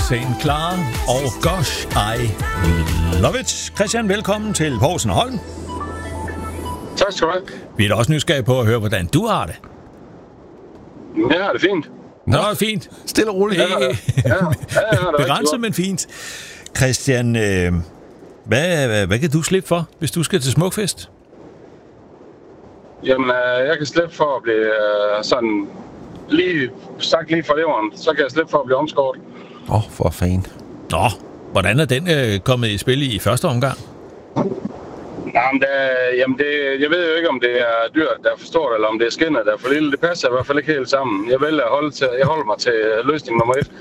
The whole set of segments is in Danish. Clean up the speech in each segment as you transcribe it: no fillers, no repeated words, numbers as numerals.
St. Clara og Gosh, I Love It. Christian, velkommen til Poulsen & Holm. Tak skal du have. Vi er da også nysgerrige på at høre, hvordan du har det. Ja, det er fint. Nå, fint. Stille og roligt. Begrænset, men fint. Christian, hvad kan du slippe for, hvis du skal til Smukfest? Jamen, jeg kan slippe for at blive sådan lige for leveren. Så kan jeg slippe for at blive omskåret. For fanden. Nå, hvordan er den kommet i spil i første omgang? Jamen, jeg ved jo ikke, om det er dyrt, der er for stort, eller om det er skinnet, der er for lille. Det passer i hvert fald ikke helt sammen. Jeg vælger jeg holder mig til løsning nummer 1.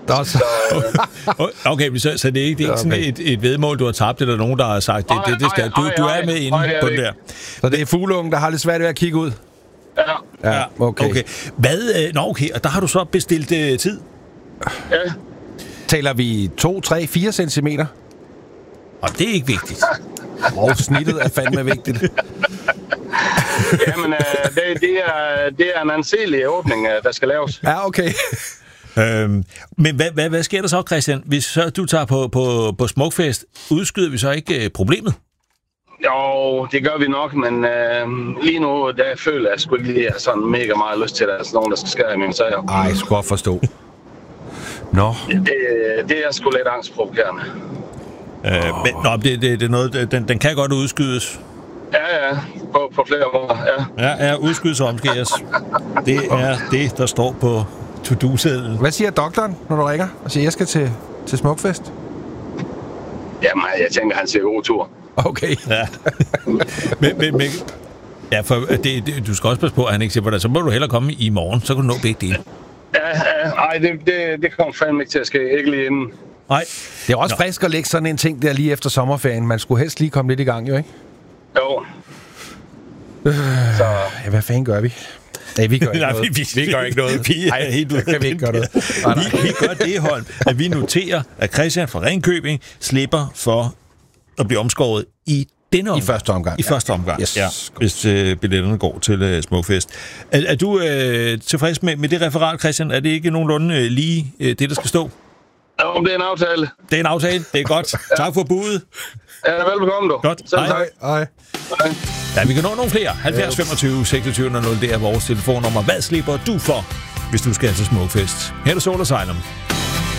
Okay, så det er ikke sådan et vedmål, du har tabt, eller nogen, der har sagt, det skal du er med inde på den der. Så det er fugleungen, der har lidt svært ved at kigge ud? Ja. Okay. Okay, og der har du så bestilt tid? Ja. Taler vi 2, 3, 4 centimeter? Og det er ikke vigtigt. Snittet er fandme vigtigt. Jamen, det er en anselig åbning, der skal laves. Ja, okay. Men hvad sker der så, Christian, hvis så du tager på Smukfest? Udskyder vi så ikke problemet? Jo, det gør vi nok, men lige nu, der føler jeg sgu ikke lige sådan mega meget lyst til, at der er sådan nogen, der skal skære i mine sager. Ej, jeg skulle godt forstå. Nå. Det er sgu lidt angstprovokerende. Det er noget, den kan godt udskydes. Ja, på flere måder, ja. Ja, udskydes og omskæres. Det er det, der står på to-do-sedlen. Hvad siger doktoren, når du ringer og siger, jeg skal til Smukfest? Jamen, jeg tænker, han siger god tur. Okay. Ja. men ja, for du skal også passe på, at han ikke siger, hvordan, så må du hellere komme i morgen, så kan du nå begge dele. Ja, det kommer fandme ikke til at ske, ikke lige inden. Nej. Det er også frisk at lægge sådan en ting der lige efter sommerferien. Man skulle helst lige komme lidt i gang, jo ikke? Jo. Så ja, hvad fanden gør vi? Nej, vi gør ikke noget. Vi gør ikke noget. Nej, helt ud kan vi ikke gøre noget. Vi gør det, Holm, at vi noterer, at Christian fra Ringkøbing slipper for at blive omskåret i denne omgang. I første omgang. Yes. Ja, hvis billetterne går til Smukfest. Er du tilfreds med det referat, Christian? Er det ikke nogenlunde lige det, der skal stå? Jo, det er en aftale. Det er en aftale. Det er godt. Tak for budet. Ja, velbekomme du. Godt. Hej. Ja, vi kan nå nogle flere. 70 25 26 00, det er vores telefonnummer. Hvad slipper du for, hvis du skal til Smukfest? Her er Soul Asylum.